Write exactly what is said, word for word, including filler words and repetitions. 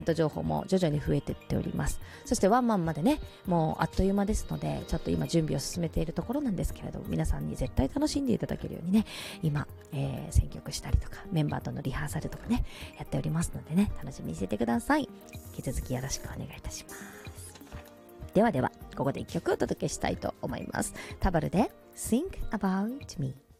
情報も徐々に増えていっております。そしてワンマンまでね、もうあっという間ですので、ちょっと今準備を進めているところなんですけれども、皆さんに絶対楽しんでいただけるようにね、今、えー、選曲したりとか、メンバーとのリハーサルとかね、やっておりますのでね、楽しみにしててください。引き続きよろしくお願いいたします。ではでは、ここで一曲お届けしたいと思います。タバルで Think About Me。